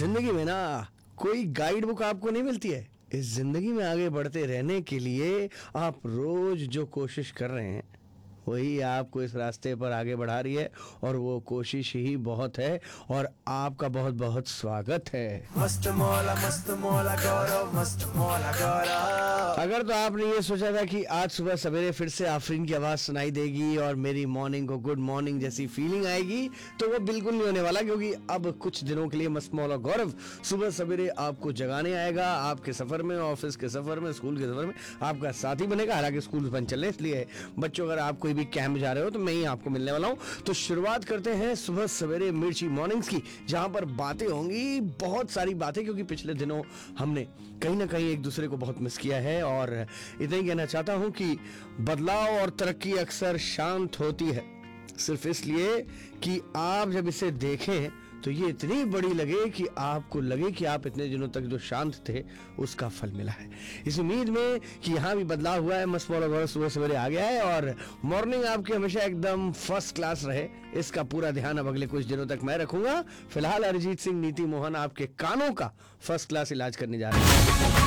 जिंदगी में ना कोई गाइड बुक आपको नहीं मिलती है। इस जिंदगी में आगे बढ़ते रहने के लिए आप रोज जो कोशिश कर रहे हैं वही आपको इस रास्ते पर आगे बढ़ा रही है, और वो कोशिश ही बहुत है। और आपका बहुत बहुत स्वागत है। मस्त मौला गौरव, मस्त मौला गौरव। अगर तो आपने ये सोचा था कि आज सुबह सवेरे फिर से आफरीन की आवाज सुनाई देगी और मेरी मॉर्निंग को गुड मॉर्निंग जैसी फीलिंग आएगी, तो वो बिल्कुल नहीं होने वाला, क्योंकि अब कुछ दिनों के लिए मस्त मौला गौरव सुबह सवेरे आपको जगाने आएगा। आपके सफर में, ऑफिस के सफर में, स्कूल के सफर में आपका साथी बनेगा। हालांकि स्कूल बंद चल रहे हैं, इसलिए बच्चों अगर आप कोई भी कैंप जा रहे हो तो मैं ही आपको मिलने वाला हूं। तो शुरुआत करते हैं सुबह सवेरे मिर्ची मॉर्निंग्स की, जहां पर बातें होंगी, बहुत सारी बातें, क्योंकि पिछले दिनों हमने कहीं ना कहीं एक दूसरे को बहुत मिस किया है। और इतना ही कहना चाहता हूं कि बदलाव और तरक्की अक्सर शांत होती है, सिर्फ इसलिए कि आप जब इसे देखें तो ये इतनी बड़ी लगे कि आपको लगे कि आप इतने दिनों तक जो शांत थे उसका फल मिला है। इस उम्मीद में कि यहाँ भी बदलाव हुआ है, मस्त मौला गौरव सुबह सवेरे आ गया है और मॉर्निंग आपकी हमेशा एकदम फर्स्ट क्लास रहे, इसका पूरा ध्यान अब अगले कुछ दिनों तक मैं रखूंगा। फिलहाल अरिजीत सिंह, नीति मोहन आपके कानों का फर्स्ट क्लास इलाज करने जा रहे हैं।